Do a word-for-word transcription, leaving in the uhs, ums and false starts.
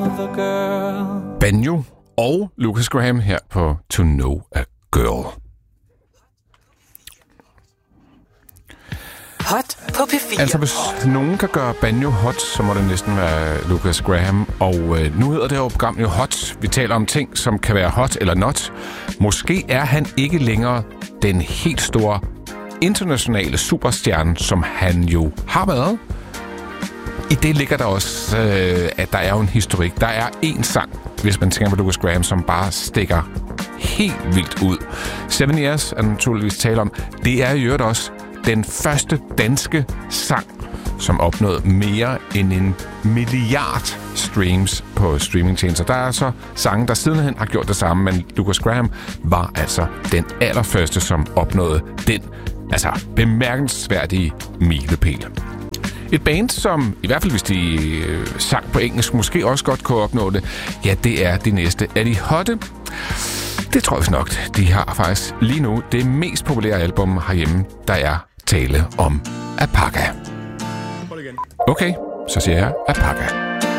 other girl. Banjo og Lucas Graham her på To Know a Girl. Hot på P fire. Altså, hvis nogen kan gøre banjo hot, så må det næsten være Lucas Graham. Og øh, nu hedder det her program jo Hot. Vi taler om ting, som kan være hot eller not. Måske er han ikke længere den helt store internationale superstjerne, som han jo har været. I det ligger der også, øh, at der er jo en historik. Der er én sang, hvis man tænker på Lucas Graham, som bare stikker helt vildt ud. Seven Years er naturligvis tale om. Det er i øvrigt også den første danske sang, som opnåede mere end en milliard streams på streamingtjenester. Der er altså sange, der sidenhen har gjort det samme, men Lucas Graham var altså den allerførste, som opnåede den altså bemærkelsesværdige milepæl. Et band, som i hvert fald hvis de øh, sang på engelsk, måske også godt kunne opnå det, ja, det er de næste. Er de hotte? Det tror jeg nok. De har faktisk lige nu det mest populære album herhjemme, der er tale om Apaka. Okay, så siger jeg Apaka.